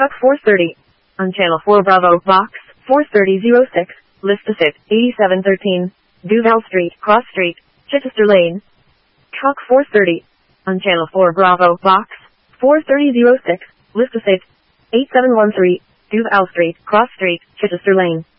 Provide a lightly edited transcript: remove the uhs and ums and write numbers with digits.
Truck 430. On Channel 4 Bravo, Box 43006, list to sit, 8713, Duval Street, Cross Street, Chichester Lane. Truck 430. On Channel 4 Bravo, Box 43006, list to sit, 8713, Duval Street, Cross Street, Chichester Lane.